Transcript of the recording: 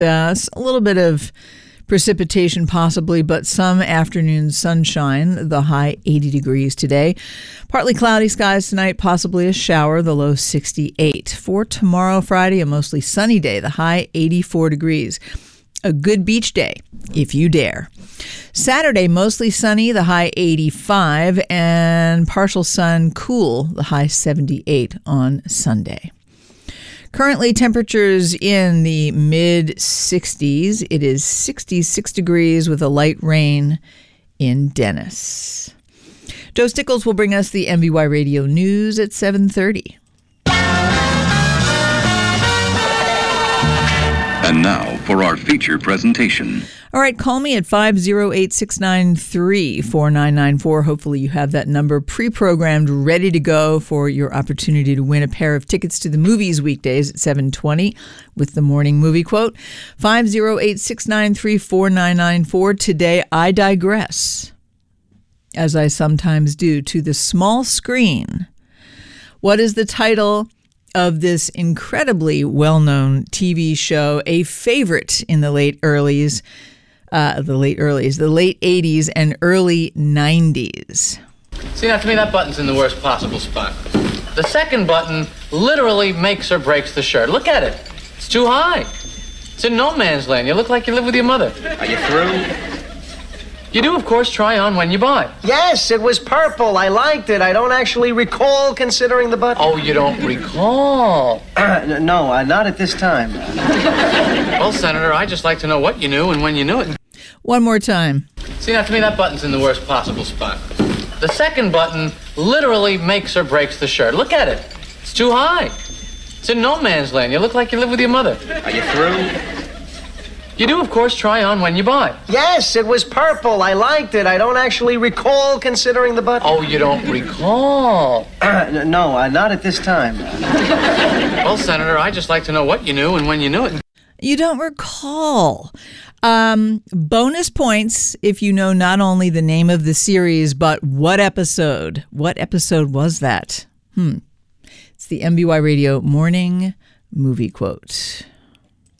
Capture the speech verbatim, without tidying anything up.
Uh, a little bit of precipitation possibly, but some afternoon sunshine. The high eighty degrees today. Partly cloudy skies tonight, possibly a shower, the low sixty-eight. For tomorrow, Friday, a mostly sunny day, the high eighty-four degrees. A good beach day, if you dare. Saturday, mostly sunny, the high eighty-five, and partial sun, cool, the high seventy-eight on Sunday. Currently, temperatures in the mid sixties. It is sixty-six degrees with a light rain in Dennis. Joe Stickles will bring us the M V Y Radio News at seven thirty. And now for our feature presentation. All right, call me at five oh eight, six nine three, four nine nine four. Hopefully you have that number pre-programmed, ready to go for your opportunity to win a pair of tickets to the movies weekdays at seven twenty with the morning movie quote. five oh eight, six nine three, four nine nine four. Today I digress, as I sometimes do, to the small screen. What is the title of this incredibly well-known T V show, a favorite in the late earlies, uh, the late earlies, the late eighties and early nineties? See, now to me that button's in the worst possible spot. The second button literally makes or breaks the shirt. Look at it. It's too high. It's in no man's land. You look like you live with your mother. Are you through? You do, of course, try on when you buy. Yes, it was purple. I liked it. I don't actually recall considering the button. Oh, you don't recall? Uh, no, uh, not at this time. Well, Senator, I'd just like to know what you knew and when you knew it. One more time. See, now to me that button's in the worst possible spot. The second button literally makes or breaks the shirt. Look at it. It's too high. It's in no man's land. You look like you live with your mother. Are you through? You do, of course, try on when you buy. Yes, it was purple. I liked it. I don't actually recall considering the button. Oh, you don't recall? Uh, no, uh, not at this time. Well, Senator, I'd just like to know what you knew and when you knew it. You don't recall. Um, bonus points if you know not only the name of the series, but what episode. What episode was that? Hmm. It's the M B Y Radio Morning Movie Quote.